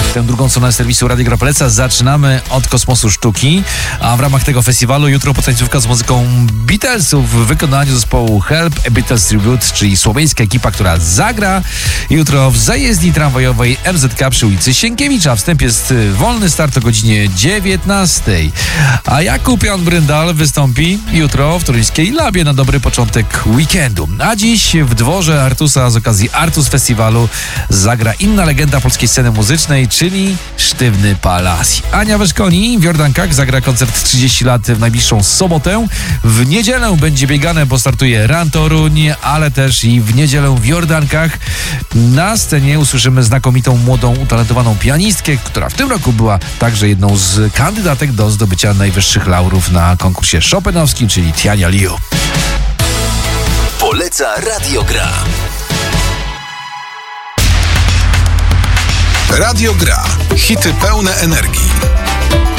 Tę drugą stronę serwisu Radio Gra poleca. Zaczynamy od kosmosu sztuki, a w ramach tego festiwalu jutro potańcówka z muzyką Beatlesów w wykonaniu zespołu Help, a Beatles Tribute, czyli słoweńska ekipa, która zagra jutro w zajezdni tramwajowej MZK przy ulicy Sienkiewicza. Wstęp jest wolny, start o godzinie 19. A Jakub Jan Bryndal wystąpi jutro w toruńskiej Labie na dobry początek weekendu. A dziś w dworze Artusa z okazji Artus Festiwalu zagra inna legenda polskiej sceny muzycznej, czyli Sztywny Palasi. Ania Weszkoni w Jordankach zagra koncert 30 lat w najbliższą sobotę. W niedzielę będzie biegane, bo startuje Run Toruń, ale też i w niedzielę w Jordankach na scenie usłyszymy znakomitą, młodą, utalentowaną pianistkę, która w tym roku była także jedną z kandydatek do zdobycia najwyższych laurów na konkursie chopinowskim, czyli Tiania Liu. Poleca Radio Gra. Radio Gra. Hity pełne energii.